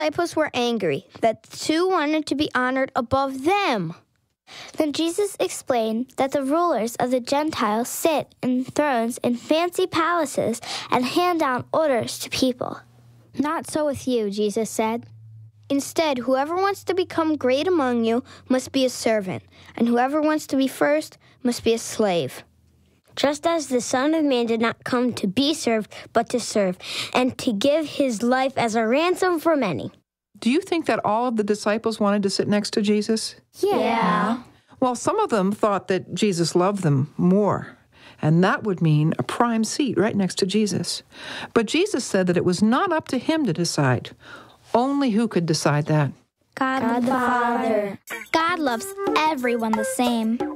disciples were angry that the two wanted to be honored above them. Then Jesus explained that the rulers of the Gentiles sit in thrones in fancy palaces and hand down orders to people. Not so with you, Jesus said. Instead, whoever wants to become great among you must be a servant, and whoever wants to be first must be a slave. Just as the Son of Man did not come to be served, but to serve, and to give his life as a ransom for many. Do you think that all of the disciples wanted to sit next to Jesus? Yeah. Well, some of them thought that Jesus loved them more, and that would mean a prime seat right next to Jesus. But Jesus said that it was not up to him to decide. Only who could decide that? God the Father. God loves everyone the same.